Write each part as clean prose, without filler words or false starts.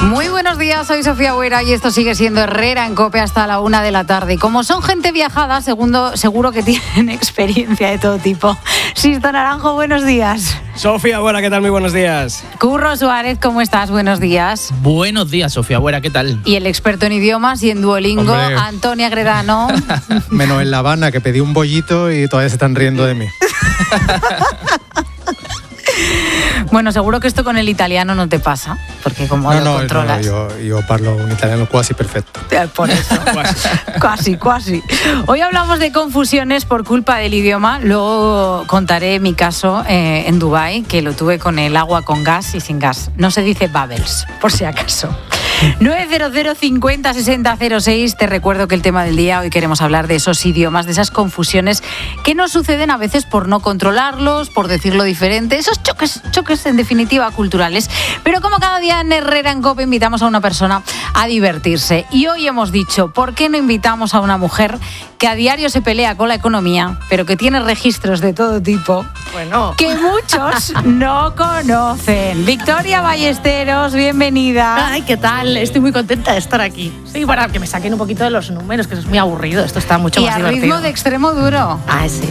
Muy buenos días, soy Sofía Huera y esto sigue siendo Herrera en COPE hasta la 1 de la tarde. Y como son gente viajada, seguro que tienen experiencia de todo tipo. Sisto Naranjo, buenos días. Sofía Huera, ¿qué tal? Muy buenos días. Curro Suárez, ¿cómo estás? Buenos días. Buenos días, Sofía Huera, ¿qué tal? Y el experto en idiomas y en Duolingo, Hombre. Antonia Gredano. Menos en La Habana, que pedí un bollito y todavía se están riendo de mí. Bueno, seguro que esto con el italiano no te pasa, porque como lo controlas. Yo parlo un italiano quasi perfecto. Por eso. Casi. Hoy hablamos de confusiones por culpa del idioma. Luego contaré mi caso en Dubái, que lo tuve con el agua con gas y sin gas. No se dice bubbles, por si acaso. 900 50 60 06. Te recuerdo que el tema del día, hoy queremos hablar de esos idiomas, de esas confusiones que nos suceden a veces por no controlarlos, por decirlo diferente, esos choques en definitiva culturales. Pero como cada día en Herrera en COPE invitamos a una persona a divertirse. Y hoy hemos dicho, ¿por qué no invitamos a una mujer que a diario se pelea con la economía, pero que tiene registros de todo tipo, que muchos no conocen? Victoria Ballesteros, bienvenida. Ay, ¿qué tal? Estoy muy contenta de estar aquí. Sí, para que me saquen un poquito de los números, que eso es muy aburrido. Esto está mucho más divertido. Y a ritmo de extremo duro. Ah, sí.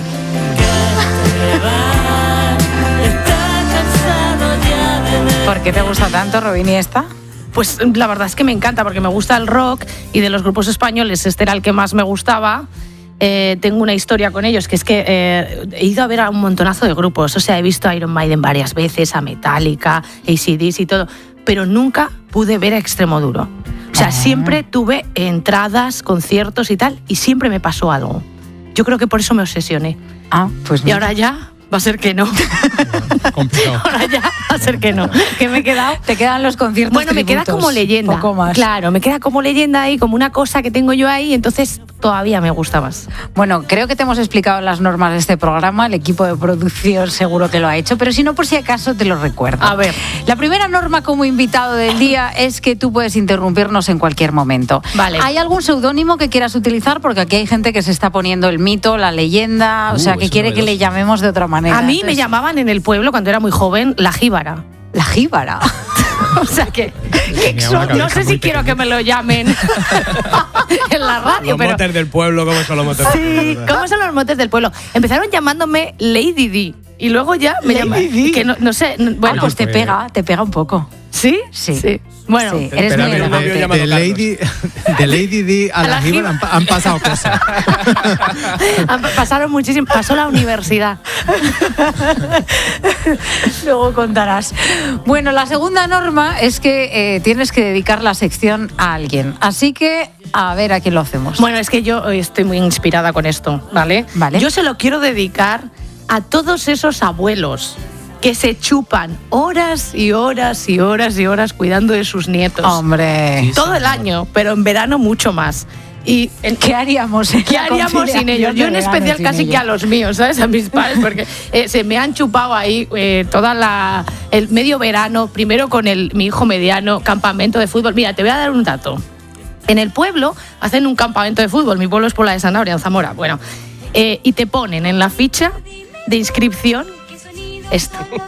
¿Por qué te gusta tanto, Robin, y esta? Pues la verdad es que me encanta, porque me gusta el rock y de los grupos españoles este era el que más me gustaba. Tengo una historia con ellos, que es que he ido a ver a un montonazo de grupos. O sea, he visto a Iron Maiden varias veces, a Metallica, AC/DC y todo, pero nunca pude ver a Extremoduro. O sea, siempre tuve entradas, conciertos y tal, y siempre me pasó algo. Yo creo que por eso me obsesioné. Pues y ahora ya va a ser que no. Complicado. Ahora ya va a ser que no. ¿Qué me he quedado? Te quedan los conciertos. Bueno, me queda como leyenda. Poco más. Claro, me queda como leyenda ahí, como una cosa que tengo yo ahí, entonces todavía me gusta más. Bueno, creo que te hemos explicado las normas de este programa, el equipo de producción seguro que lo ha hecho, pero si no, por si acaso te lo recuerdo. A ver. La primera norma como invitado del día es que tú puedes interrumpirnos en cualquier momento. Vale. ¿Hay algún seudónimo que quieras utilizar? Porque aquí hay gente que se está poniendo el mito, la leyenda, o sea, que quiere que le llamemos de otra manera. A mí me llamaban en el pueblo, cuando era muy joven, la jíbara. La jíbara. O sea que no sé si quiero que me lo llamen en la radio, Los pero motes del pueblo, ¿cómo son los motes del sí, pueblo? ¿cómo son los motes del pueblo? Empezaron llamándome Lady D y luego ya me llaman que no sé, bueno, Pues te pega un poco. ¿Sí? Sí. Bueno, Sí, eres Pero muy a mí un novio elegante. llamado De Lady D a la jíbara han pasado cosas. pasaron muchísimo, pasó la universidad. Luego contarás. Bueno, la segunda norma es que tienes que dedicar la sección a alguien. Así que, a ver a quién lo hacemos. Bueno, es que yo estoy muy inspirada con esto, ¿vale? Vale. Yo se lo quiero dedicar a todos esos abuelos que se chupan horas y horas y horas y horas cuidando de sus nietos. Hombre. Todo el año, pero en verano mucho más. Y ¿Qué haríamos? ¿Qué haríamos sin ellos? Yo en especial casi que a los míos, ¿sabes? A mis padres, porque se me han chupado ahí el medio verano, primero con mi hijo mediano, campamento de fútbol. Mira, te voy a dar un dato. En el pueblo hacen un campamento de fútbol, mi pueblo es Puebla de Sanabria, en Zamora, bueno, y te ponen en la ficha de inscripción esto.